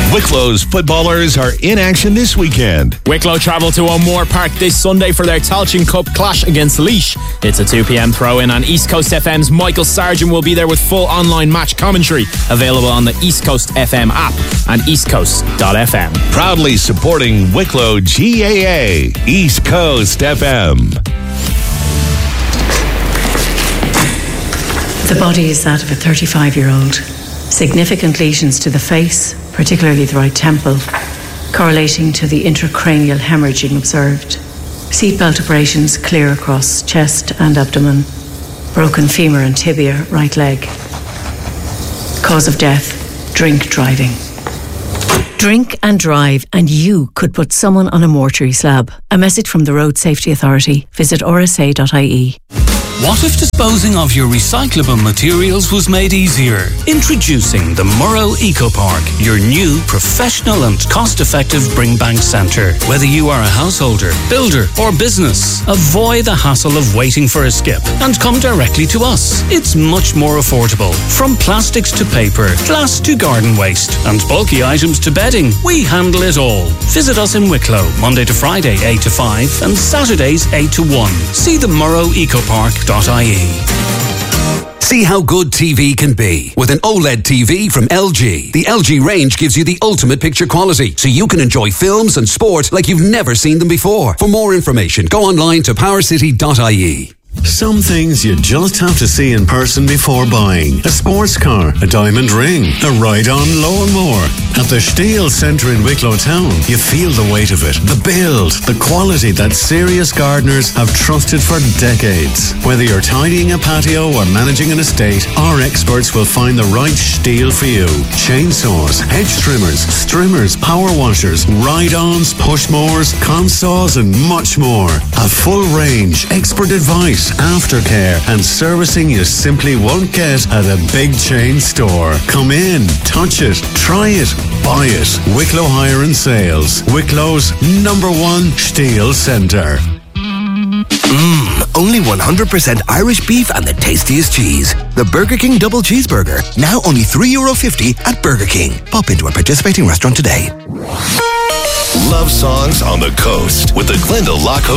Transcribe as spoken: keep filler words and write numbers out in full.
Wicklow's footballers are in action this weekend. Wicklow travel to O'Moore Park this Sunday for their Tailteann Cup clash against Laois. It's a two p.m. throw-in, and East Coast F M's Michael Sargent will be there with full online match commentary, available on the East Coast F M app and east coast dot f m. Proudly supporting Wicklow G A A, East Coast F M. The body is that of a thirty-five-year-old. Significant lesions to the face, particularly the right temple, correlating to the intracranial hemorrhaging observed. Seatbelt abrasions clear across chest and abdomen. Broken femur and tibia, right leg. Cause of death, drink driving. Drink and drive, and you could put someone on a mortuary slab. A message from the Road Safety Authority. Visit r s a dot i e. What if disposing of your recyclable materials was made easier? Introducing the Murrow Eco Park, your new professional and cost-effective bring bank centre. Whether you are a householder, builder or business, avoid the hassle of waiting for a skip and come directly to us. It's much more affordable. From plastics to paper, glass to garden waste, and bulky items to bedding, we handle it all. Visit us in Wicklow, Monday to Friday, eight to five, and Saturdays, eight to one. See the Murrow Eco Park. See how good T V can be with an OLED T V from L G. The L G range gives you the ultimate picture quality, so you can enjoy films and sport like you've never seen them before. For more information, go online to power city dot i e. Some things you just have to see in person before buying. A sports car, a diamond ring, a ride-on lawnmower. At the Stihl Centre in Wicklow Town, you feel the weight of it. The build, the quality that serious gardeners have trusted for decades. Whether you're tidying a patio or managing an estate, our experts will find the right Stihl for you. Chainsaws, hedge trimmers, strimmers, power washers, ride-ons, push mowers, consaws and much more. A full range, expert advice, aftercare and servicing you simply won't get at a big chain store. Come in, touch it, try it, buy it. Wicklow Hire and Sales, Wicklow's number one Stihl Centre. Mmm, only one hundred percent Irish beef and the tastiest cheese. The Burger King Double Cheeseburger, now only three euro fifty at Burger King. Pop into a participating restaurant today. Love songs on the coast with the Glendalough